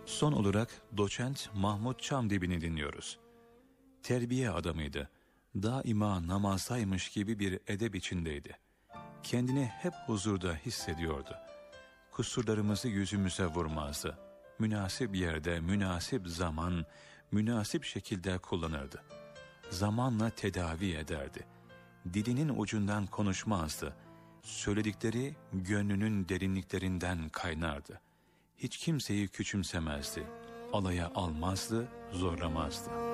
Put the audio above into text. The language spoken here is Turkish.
Son olarak doçent Mahmut Çamdibi'ni dinliyoruz. Terbiye adamıydı. Daima namazdaymış gibi bir edep içindeydi. Kendini hep huzurda hissediyordu. Kusurlarımızı yüzümüze vurmazdı. Münasip yerde, münasip zaman, münasip şekilde kullanırdı. Zamanla tedavi ederdi. Dilinin ucundan konuşmazdı. Söyledikleri gönlünün derinliklerinden kaynardı. Hiç kimseyi küçümsemezdi. Alaya almazdı, zorlamazdı.